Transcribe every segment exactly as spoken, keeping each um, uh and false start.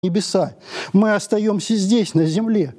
небеса. Мы остаемся здесь, на земле.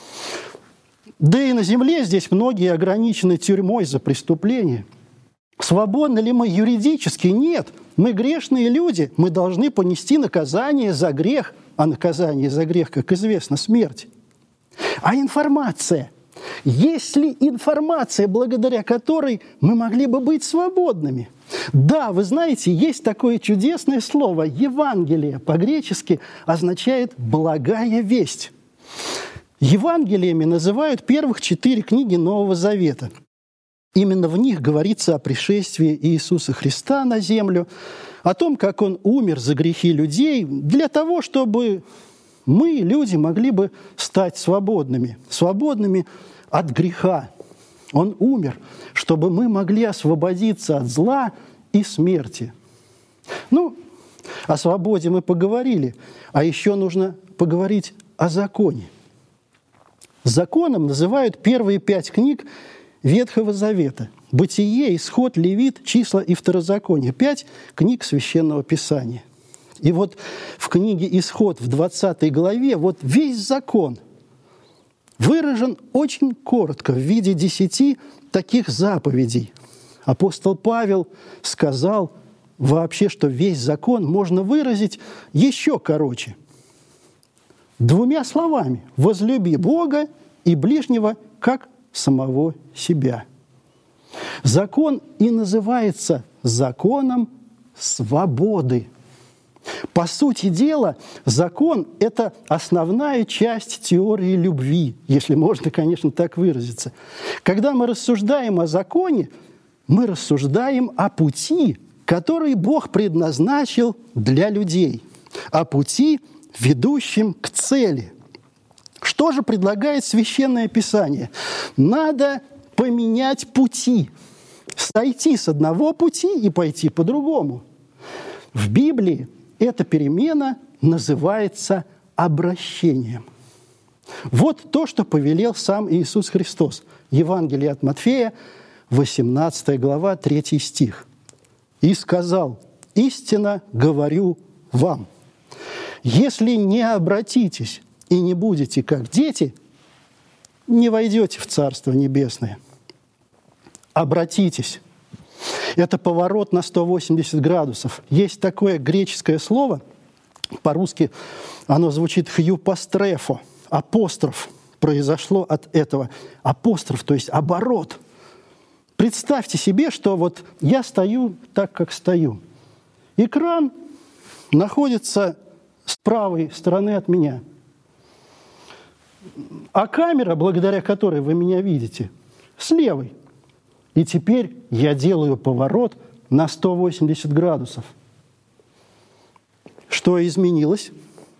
Да и на земле здесь многие ограничены тюрьмой за преступления. Свободны ли мы юридически? Нет. Мы грешные люди. Мы должны понести наказание за грех. А наказание за грех, как известно, смерть. А информация? Есть ли информация, благодаря которой мы могли бы быть свободными? Да, вы знаете, есть такое чудесное слово «Евангелие». По-гречески означает «благая весть». Евангелиями называют первых четыре книги Нового Завета. Именно в них говорится о пришествии Иисуса Христа на землю, о том, как Он умер за грехи людей, для того, чтобы мы, люди, могли бы стать свободными, свободными от греха. Он умер, чтобы мы могли освободиться от зла и смерти. Ну, о свободе мы поговорили, а еще нужно поговорить о законе. Законом называют первые пять книг Ветхого Завета. Бытие, Исход, Левит, Числа и Второзаконие. Пять книг Священного Писания. И вот в книге Исход в двадцатой главе вот весь закон выражен очень коротко в виде десяти таких заповедей. Апостол Павел сказал вообще, что весь закон можно выразить еще короче. Двумя словами: «Возлюби Бога и ближнего, как самого себя». Закон и называется законом свободы. По сути дела, закон – это основная часть теории любви, если можно, конечно, так выразиться. Когда мы рассуждаем о законе, мы рассуждаем о пути, который Бог предназначил для людей, о пути, ведущем к цели. Что же предлагает Священное Писание? Надо поменять пути, сойти с одного пути и пойти по другому. В Библии эта перемена называется обращением. Вот то, что повелел сам Иисус Христос. Евангелие от Матфея, восемнадцатая глава, третий стих. «И сказал: истинно говорю вам, если не обратитесь и не будете как дети, не войдете в Царство Небесное». Обратитесь. Это поворот на сто восемьдесят градусов. Есть такое греческое слово, по-русски оно звучит «хьюпастрефо», апостроф, произошло от этого. Апостроф, то есть оборот. Представьте себе, что вот я стою так, как стою. Экран находится с правой стороны от меня. А камера, благодаря которой вы меня видите, с левой. И теперь я делаю поворот на сто восемьдесят градусов. Что изменилось?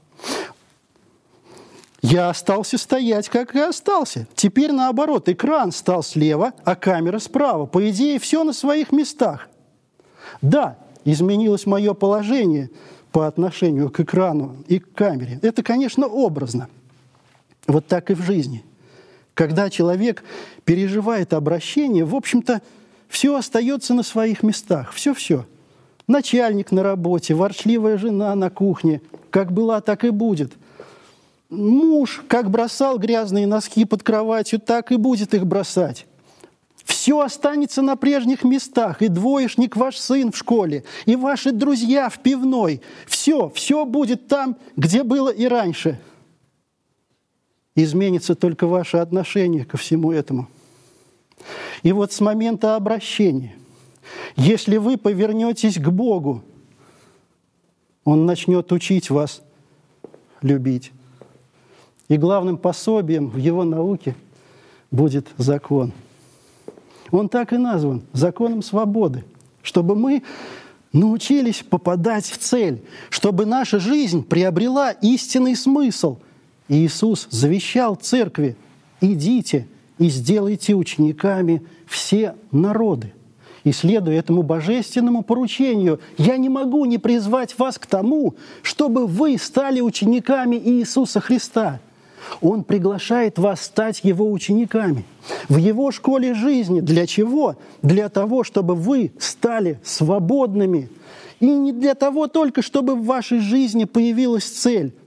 Я остался стоять, как и остался. Теперь наоборот, экран стал слева, а камера справа. По идее, все на своих местах. Да, изменилось мое положение по отношению к экрану и к камере. Это, конечно, образно. Вот так и в жизни. Когда человек переживает обращение, в общем-то, все остается на своих местах. Все-все. Начальник на работе, ворчливая жена на кухне. Как была, так и будет. Муж, как бросал грязные носки под кроватью, так и будет их бросать. Все останется на прежних местах. И двоечник ваш сын в школе, и ваши друзья в пивной. Все, все будет там, где было и раньше. Изменится только ваше отношение ко всему этому. И вот с момента обращения, если вы повернетесь к Богу, Он начнет учить вас любить. И главным пособием в Его науке будет закон. Он так и назван – законом свободы, чтобы мы научились попадать в цель, чтобы наша жизнь приобрела истинный смысл. И Иисус завещал церкви: идите и сделайте учениками все народы. И следуя этому божественному поручению, я не могу не призвать вас к тому, чтобы вы стали учениками Иисуса Христа. Он приглашает вас стать Его учениками в Его школе жизни. Для чего? Для того, чтобы вы стали свободными. И не для того только, чтобы в вашей жизни появилась цель,